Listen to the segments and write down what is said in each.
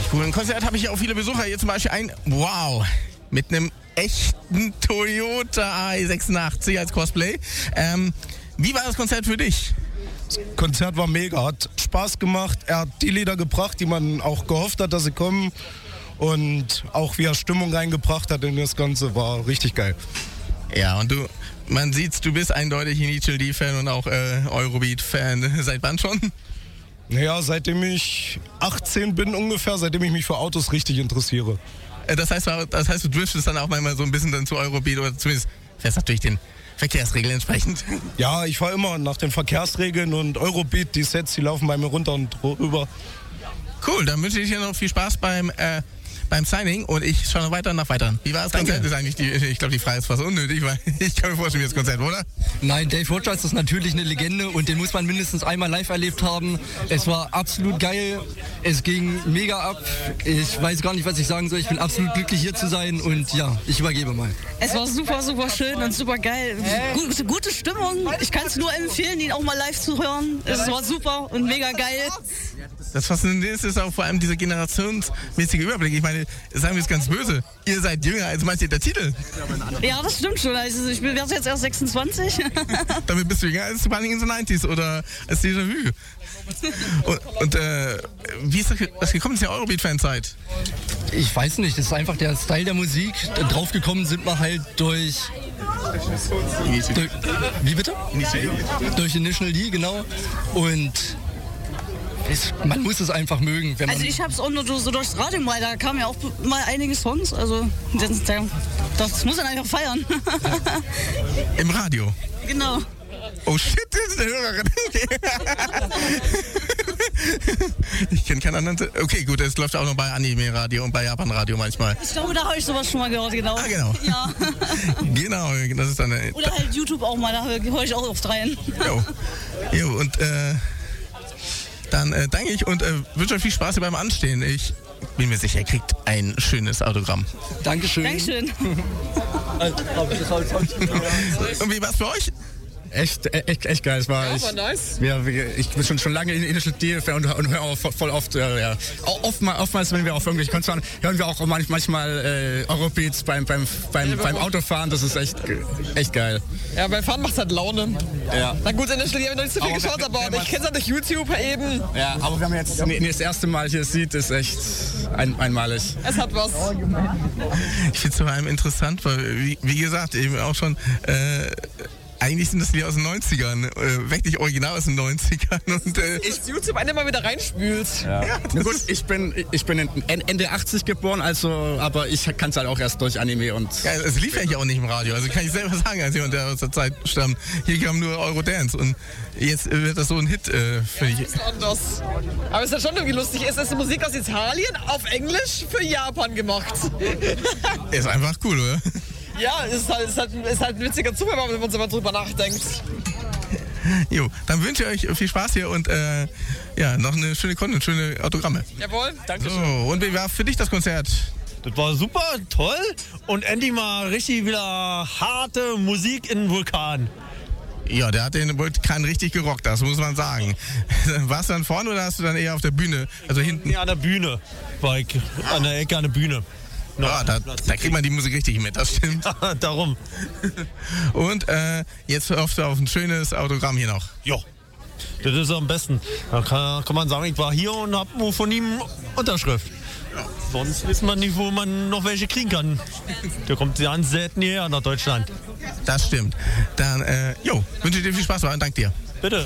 Richtig cool. Ein Konzert habe ich ja auch viele Besucher. Hier zum Beispiel mit einem echten Toyota i86 als Cosplay. Wie war das Konzert für dich? Das Konzert war mega, hat Spaß gemacht. Er hat die Lieder gebracht, die man auch gehofft hat, dass sie kommen. Und auch wie er Stimmung reingebracht hat in das Ganze, war richtig geil. Ja, und man sieht's, du bist eindeutig Initial D-Fan und auch Eurobeat-Fan. Seit wann schon? Naja, seitdem ich 18 bin ungefähr, seitdem ich mich für Autos richtig interessiere. Das heißt, du driftest dann auch manchmal so ein bisschen dann zu Eurobeat oder zumindest fährst natürlich den Verkehrsregeln entsprechend. Ja, ich fahre immer nach den Verkehrsregeln und Eurobeat, die Sets, die laufen bei mir runter und rüber. Cool, dann wünsche ich dir noch viel Spaß beim Signing und ich schaue noch weiter nach weiteren. Wie war das Konzert? Das ist eigentlich ich glaube, die Frage ist fast unnötig, weil ich kann mir vorstellen, wie das Konzert, oder? Nein, Dave Rogers ist natürlich eine Legende und den muss man mindestens einmal live erlebt haben. Es war absolut geil, es ging mega ab. Ich weiß gar nicht, was ich sagen soll. Ich bin absolut glücklich, hier zu sein und ja, ich übergebe mal. Es war super, super schön und super geil. Gute Stimmung. Ich kann es nur empfehlen, ihn auch mal live zu hören. Es war super und mega geil. Das Faszinierende ist auch vor allem dieser generationsmäßige Überblick. Ich meine, sagen wir es ganz böse, ihr seid jünger als manche der Titel. Ja, das stimmt schon. Also ich werde jetzt erst 26. Damit bist du jünger als Running in the 90s oder als Déjà-vu. Und wie ist das gekommen? Das ist ja Eurobeat-Fanzeit. Ich weiß nicht, das ist einfach der Style der Musik. Draufgekommen sind wir halt durch wie bitte? Durch Initial D, genau. Und man muss es einfach mögen. Also ich habe es auch nur so durchs Radio mal, da kamen ja auch mal einige Songs, also das muss man einfach feiern. Im Radio? Genau. Oh shit, das ist eine Hörerin. Ich kenne keinen anderen. Okay, gut, das läuft auch noch bei Anime-Radio und bei Japan-Radio manchmal. Ich glaube, da habe ich sowas schon mal gehört, genau. Ah, genau. Ja. Genau, das ist dann oder halt YouTube auch mal, da höre ich auch oft rein. Jo, und dann danke ich und wünsche euch viel Spaß hier beim Anstehen. Ich bin mir sicher, ihr kriegt ein schönes Autogramm. Dankeschön. Dankeschön. Und wie war's für euch? Echt geil. Es war, war nice. Ich bin schon lange in Initial D-Fan und höre auch voll oft. Oftmals, wenn wir auf irgendwelche Konzerte hören wir auch manchmal Eurobeats beim Autofahren. Das ist echt geil. Ja, beim Fahren macht's halt Laune. Ja. Na gut, Initial D habe ich noch nicht so viel geschaut, aber ich kenne es halt durch YouTube eben. Ja, aber wenn man jetzt das erste Mal hier sieht, ist echt einmalig. Es hat was. Ich finde es vor allem interessant, weil, wie gesagt, eben auch schon eigentlich sind das Lieder aus den 90ern, wirklich original aus den 90ern. Und, YouTube einen mal wieder reinspült. Ja. Na gut, ich bin Ende 80 geboren, aber ich kann es halt auch erst durch Anime und... Geil, es lief ja auch nicht im Radio, also kann ich selber sagen, als jemand, der aus der Zeit stammt. Hier kam nur Eurodance und jetzt wird das so ein Hit, finde ich. Ist anders. Aber es ist ja schon irgendwie lustig, es ist Musik aus Italien auf Englisch für Japan gemacht. Ist einfach cool, oder? Ja, ist halt ein witziger Zufall, wenn man so mal drüber nachdenkt. Jo, dann wünsche ich euch viel Spaß hier und noch eine schöne Content, schöne Autogramme. Jawohl, danke schön. So, und wie war für dich das Konzert? Das war super, toll und endlich mal richtig wieder harte Musik in den Vulkan. Ja, der hat den Vulkan richtig gerockt, das muss man sagen. Warst du dann vorne oder hast du dann eher auf der Bühne, also hinten? Ja, an der Bühne, war ich an der Ecke an der Bühne. Ja, da kriegt man die Musik richtig mit, das stimmt. Darum. Und jetzt hoffst du auf ein schönes Autogramm hier noch. Ja, das ist am besten. Da kann man sagen, ich war hier und hab nur von ihm Unterschrift. Ja. Sonst weiß man nicht, wo man noch welche kriegen kann. Der kommt ganz selten hierher nach Deutschland. Das stimmt. Dann, wünsche dir viel Spaß und danke dir. Bitte.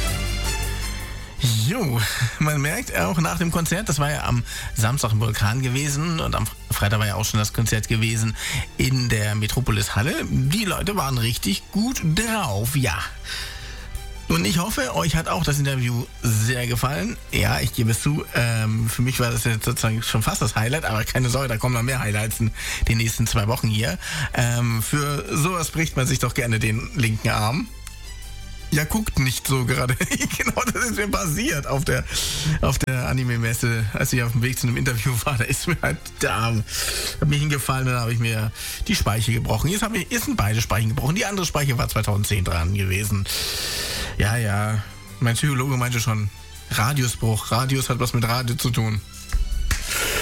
Jo, man merkt auch nach dem Konzert, das war ja am Samstag im Vulkan gewesen und am Freitag war ja auch schon das Konzert gewesen in der Metropolis Halle. Die Leute waren richtig gut drauf, ja. Und ich hoffe, euch hat auch das Interview sehr gefallen. Ja, ich gebe es zu, für mich war das jetzt sozusagen schon fast das Highlight, aber keine Sorge, da kommen noch mehr Highlights in den nächsten 2 Wochen hier. Für sowas bricht man sich doch gerne den linken Arm. Ja, guckt nicht so gerade. Genau, das ist mir passiert auf der Anime-Messe, als ich auf dem Weg zu einem Interview war. Da ist mir halt der Arm, hat mir hingefallen und dann habe ich mir die Speiche gebrochen. Jetzt sind beide Speichen gebrochen. Die andere Speiche war 2010 dran gewesen. Ja, mein Psychologe meinte schon, Radiusbruch. Radius hat was mit Radio zu tun.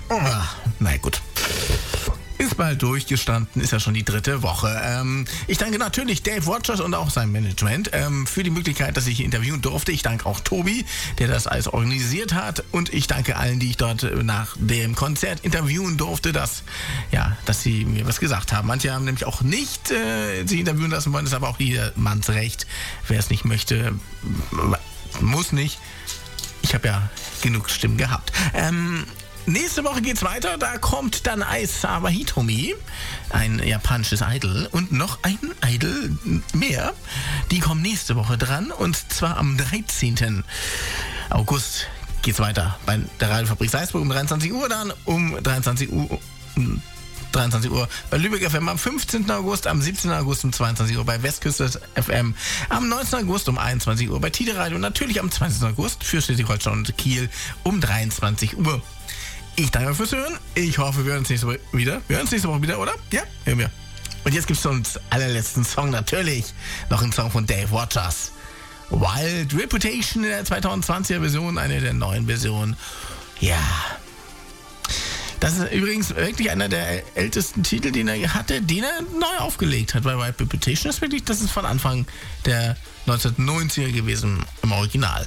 Na gut. Ist bald durchgestanden, ist ja schon die 3. Woche. Ich danke natürlich Dave Watchers und auch seinem Management für die Möglichkeit, dass ich hier interviewen durfte. Ich danke auch Tobi, der das alles organisiert hat. Und ich danke allen, die ich dort nach dem Konzert interviewen durfte, dass sie mir was gesagt haben. Manche haben nämlich auch nicht sich interviewen lassen wollen. Das ist aber auch jedermanns Recht. Wer es nicht möchte, muss nicht. Ich habe ja genug Stimmen gehabt. Nächste Woche geht's weiter, da kommt dann Aisawa Hitomi, ein japanisches Idol und noch ein Idol mehr. Die kommen nächste Woche dran und zwar am 13. August geht's weiter bei der Radiofabrik Salzburg um 23 Uhr dann, um 23 Uhr bei Lübeck FM am 15. August, am 17. August um 22 Uhr bei Westküste FM, am 19. August um 21 Uhr bei Tide Radio und natürlich am 20. August für Schleswig-Holstein und Kiel um 23 Uhr. Ich danke fürs Hören. Ich hoffe, wir hören uns nächste Woche wieder. Wir hören uns nächste Woche wieder, oder? Ja, hören wir. Und jetzt gibt es uns allerletzten Song natürlich. Noch ein Song von Dave Watchers. Wild Reputation in der 2020er Version, eine der neuen Versionen. Ja. Das ist übrigens wirklich einer der ältesten Titel, den er hatte, den er neu aufgelegt hat bei Wild Reputation. Das ist von Anfang der 1990er gewesen im Original.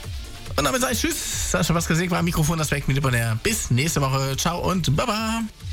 Und damit sage ich Tschüss. Sascha Wasker war am Mikrofon, das Weg mit Bonner. Bis nächste Woche. Ciao und Baba.